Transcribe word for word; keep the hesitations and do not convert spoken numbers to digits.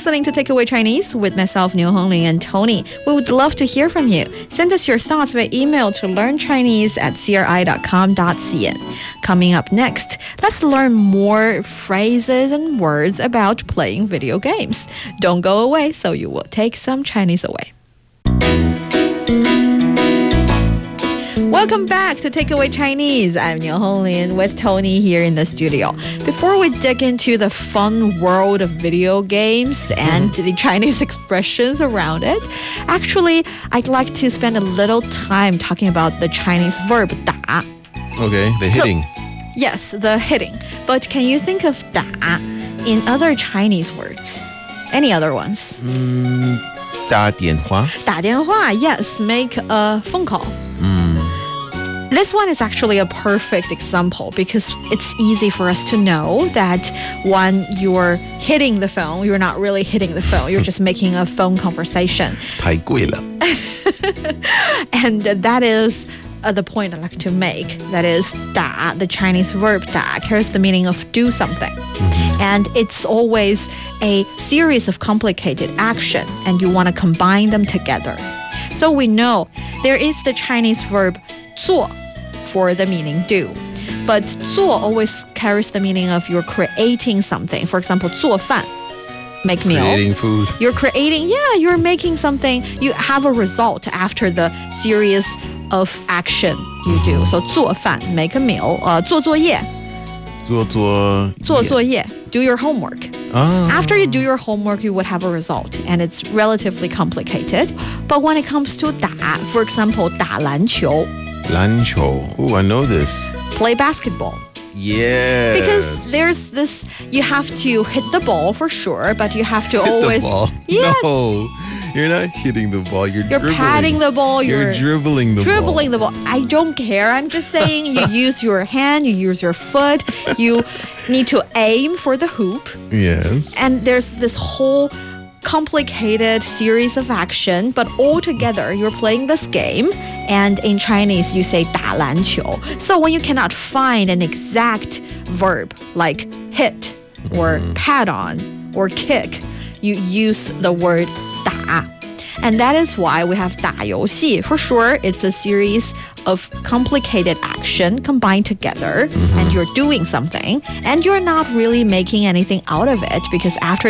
listening to Takeaway Chinese with myself, Niu Hongling, and Tony. We would love to hear from you. Send us your thoughts by email to learnchinese at c r i dot com dot c n. Coming up next, let's learn more phrases and words about playing video games. Don't go away, so you will take some Chinese away. Welcome back to Takeaway Chinese. I'm Niu Honglin with Tony here in the studio. Before we dig into the fun world of video games and the Chinese expressions around it, actually, I'd like to spend a little time talking about the Chinese verb 打. Okay, the hitting. So, yes, the hitting. But can you think of 打 in other Chinese words? Any other ones? Mm, 打电话. 打电话, yes, make a phone call. This one is actually a perfect example because it's easy for us to know that when you're hitting the phone, you're not really hitting the phone. You're just making a phone conversation. 太贵了. And that is uh, the point I like to make. That is 打, the Chinese verb 打 carries the meaning of do something. Mm-hmm. And it's always a series of complicated action, and you want to combine them together. So we know there is the Chinese verb 做 for the meaning do. But 做 always carries the meaning of you're creating something. For example, 做饭, make meal. Creating food. You're creating, yeah, you're making something. You have a result after the series of action you do. So 做饭, make a meal. Uh, 做作业. 做作业. 做作业, do your homework. Ah. After you do your homework, you would have a result, and it's relatively complicated. But when it comes to 打, for example, 打篮球, 篮球. Oh, I know this. play basketball. Yes. Because there's this, you have to hit the ball for sure, but you have to Hit always... the ball. Yeah. No, you're not hitting the ball. You're, You're dribbling. patting the ball. You're, You're dribbling the dribbling ball. the ball. I don't care. I'm just saying you use your hand, you use your foot, you need to aim for the hoop. Yes. And there's this whole complicated series of action, but all together you're playing this game, and in Chinese you say 打篮球. So when you cannot find an exact verb like hit or mm. pat on or kick, you use the word 打. And that is why we have 打游戏. For sure, it's a series of complicated action combined together, mm-hmm. and you're doing something, and you're not really making anything out of it because after